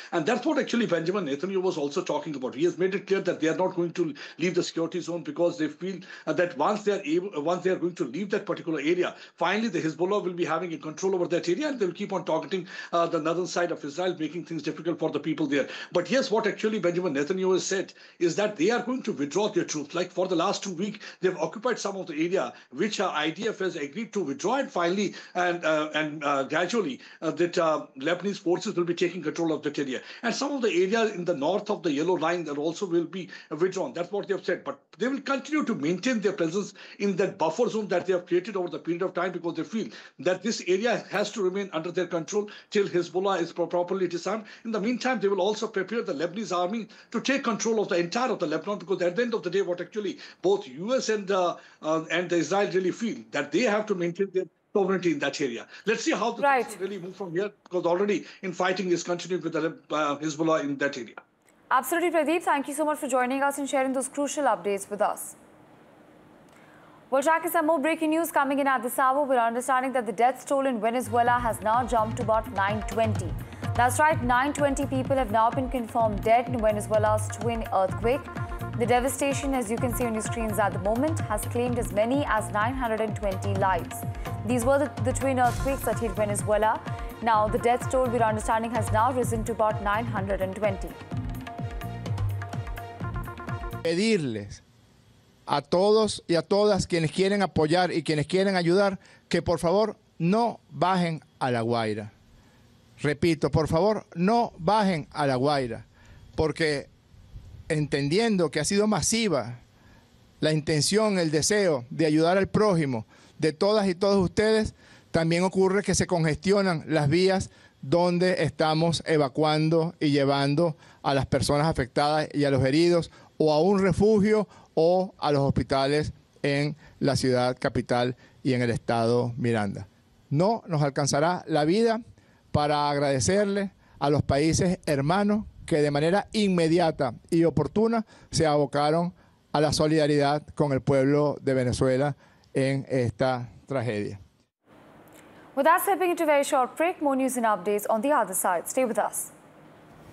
And that's what actually Benjamin Netanyahu was also talking about. He has made it clear that they are not going to leave the security zone because they feel that once they are going to leave that particular area, finally the Hezbollah will be having a control over that area, and they'll keep on targeting the northern side of Israel, making things difficult for the people there. But yes, what actually Benjamin Netanyahu has said is that they are going to withdraw their troops. Like for the last 2 weeks, they've occupied some of the area which IDF has agreed to withdraw, and finally and gradually that Lebanese forces will be taking control of that area. And some of the areas in the north of the yellow line that also will be withdrawn. That's what they have said. But they will continue to maintain their presence in that buffer zone that they have created over the period of time, because they feel that this area has to remain under their control till Hezbollah is properly disarmed. In the meantime, they will also prepare the Lebanese army to take control of the entire of the Lebanon, because at the end of the day, what actually both US and the Israel really feel that they have to maintain their sovereignty in that area. Let's see how the things will really move from here, because already infighting is continuing with the Hezbollah in that area. Absolutely, Pradeep. Thank you so much for joining us and sharing those crucial updates with us. We'll track some more breaking news coming in at this hour. We're understanding that the death toll in Venezuela has now jumped to about 920. That's right, 920 people have now been confirmed dead in Venezuela's twin earthquake. The devastation, as you can see on your screens at the moment, has claimed as many as 920 lives. These were the twin earthquakes that hit Venezuela. Now, the death toll, we're understanding, has now risen to about 920. Pedirles a todos y a todas quienes quieren apoyar y quienes quieren ayudar que por favor no bajen a La Guaira. Repito, por favor, no bajen a La Guaira, porque entendiendo que ha sido masiva la intención, el deseo de ayudar al prójimo de todas y todos ustedes, también ocurre que se congestionan las vías donde estamos evacuando y llevando a las personas afectadas y a los heridos o a un refugio o a los hospitales en la ciudad capital y en el estado Miranda. No nos alcanzará la vida para agradecerle a los países hermanos que de manera inmediata y oportuna se abocaron a la solidaridad con el pueblo de Venezuela en esta tragedia. With that, stepping into a very short break, more news and updates on the other side. Stay with us.